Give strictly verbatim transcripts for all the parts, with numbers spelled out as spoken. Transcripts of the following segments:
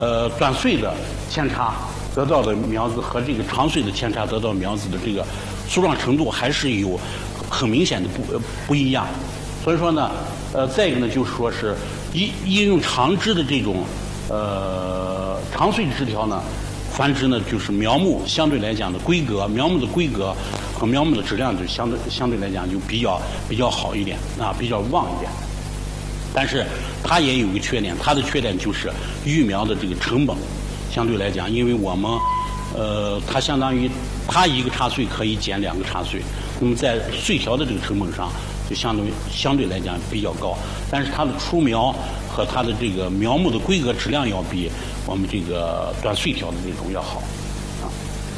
呃短穗的扦插得到的苗子和这个长穗的扦插得到苗子的这个粗壮程度还是有很明显的不呃不一样。所以说呢，呃，再一个呢，就是说是应应用长枝的这种呃长穗枝条呢，繁殖呢就是苗木相对来讲的规格，苗木的规格和苗木的质量就相对相对来讲就比较比较好一点啊，比较旺一点。但是它也有一个缺点，它的缺点就是育苗的这个成本相对来讲，因为我们呃它相当于它一个插穗可以剪两个插穗，那么在穗条的这个成本上就相对相对来讲比较高，但是它的出苗和它的这个苗木的规格质量要比我们这个短穗条的这种要好啊。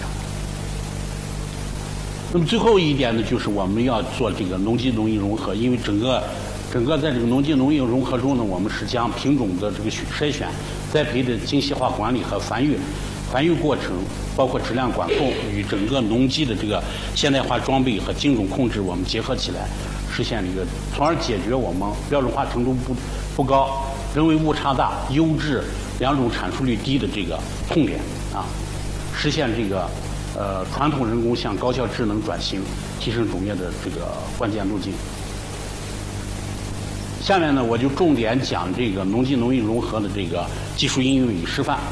那么最后一点呢，就是我们要做这个农机农业融合，因为整个整个在这个农机农业融合中呢，我们是将品种的这个筛选、栽培的精细化管理和繁育繁育过程，包括质量管控与整个农机的这个现代化装备和精准控制，我们结合起来，实现这个，从而解决我们标准化程度不不高、人为误差大、优质两种产出率低的这个痛点啊，实现这个呃传统人工向高效智能转型，提升种业的这个关键路径。下面呢，我就重点讲这个农机农业融合的这个技术应用与示范。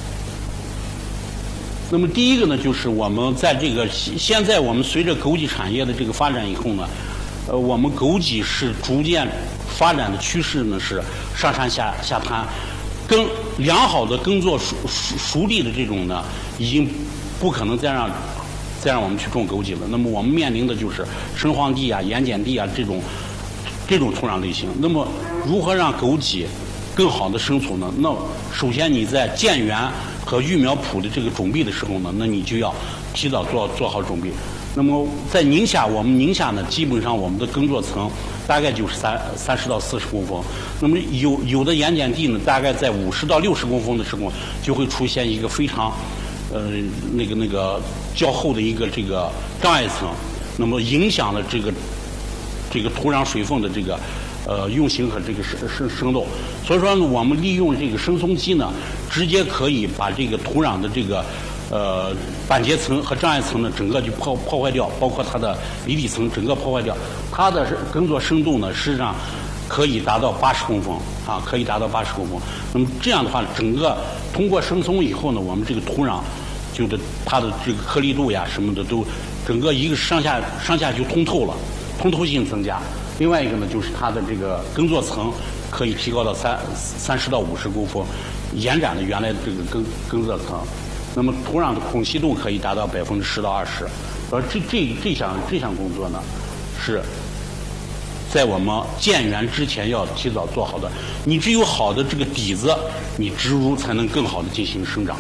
那么第一个呢，就是我们在这个现在我们随着枸杞产业的这个发展以后呢，呃，我们枸杞是逐渐发展的趋势呢是上山下下滩，耕良好的耕作熟熟熟地的这种呢，已经不可能再让再让我们去种枸杞了。那么我们面临的就是深荒地啊、盐碱地啊这种这种土壤类型。那么如何让枸杞更好的生存呢？那首先你在建园和育苗圃的这个种地的时候呢，那你就要提早做做好种地。那么在宁夏，我们宁夏呢，基本上我们的耕作层大概就是三三十到四十公分。那么有有的盐碱地呢，大概在五十到六十公分的时候，就会出现一个非常呃那个那个较厚的一个这个障碍层，那么影响了这个这个土壤水分的这个呃运行和这个生生生动。所以说呢，我们利用这个生松机呢，直接可以把这个土壤的这个呃板结层和障碍层呢，整个就破破坏掉，包括它的离地层整个破坏掉。它的耕作深度呢，实际上可以达到八十公分啊，可以达到八十公分。那么这样的话，整个通过生松以后呢，我们这个土壤就是它的这个颗粒度呀什么的都整个一个上下上下就通透了，通透性增加。另外一个呢，就是它的这个耕作层可以提高到三三十到五十公分，延展了原来的这个耕耕作层。那么土壤的孔隙度可以达到百分之十到二十。而这这这项这项工作呢，是在我们建园之前要提早做好的。你只有好的这个底子，你植株才能更好的进行生长。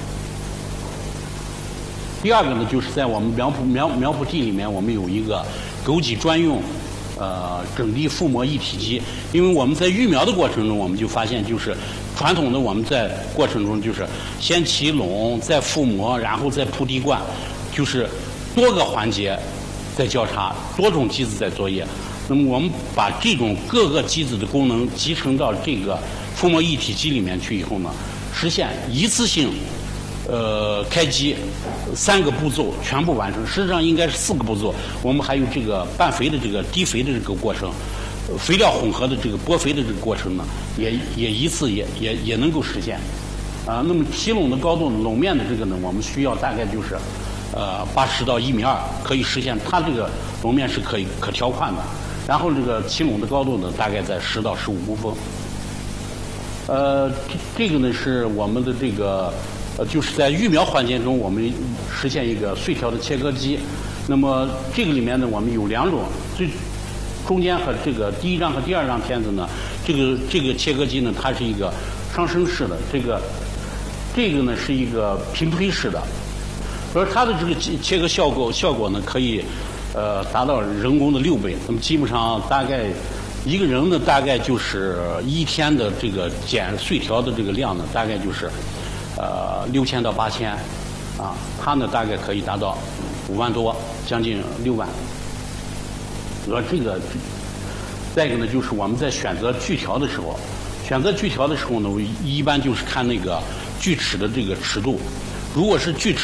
第二个呢，就是在我们苗圃苗苗圃地里面，我们有一个枸杞专用呃整地覆膜一体机。因为我们在育苗的过程中，我们就发现，就是传统的我们在过程中就是先起垄，再覆膜，然后再铺地冠，就是多个环节在交叉，多种机子在作业。那么我们把这种各个机子的功能集成到这个覆膜一体机里面去以后呢，实现一次性呃开机，三个步骤全部完成。实际上应该是四个步骤，我们还有这个拌肥的这个滴肥的这个过程，肥料混合的这个播肥的这个过程呢，也也一次也也也能够实现。啊，那么起垄的高度呢，垄面的这个呢，我们需要大概就是呃八十到一米二，可以实现它这个垄面是可以可调宽的。然后这个起垄的高度呢，大概在十到十五公分。呃，这这个呢是我们的这个呃，就是在育苗环节中，我们实现一个穗条的切割机。那么这个里面呢，我们有两种，最中间和这个第一张和第二张片子呢，这个这个切割机呢，它是一个上升式的，这个这个呢是一个平推式的，而它的这个切割效果效果呢，可以呃达到人工的六倍。那么基本上大概一个人呢，大概就是一天的这个剪穗条的这个量呢，大概就是呃六千到八千啊，它呢大概可以达到五万多，将近六万。而这个再一个呢，就是我们在选择锯条的时候，选择锯条的时候呢，我一般就是看那个锯齿的这个尺度。如果是锯齿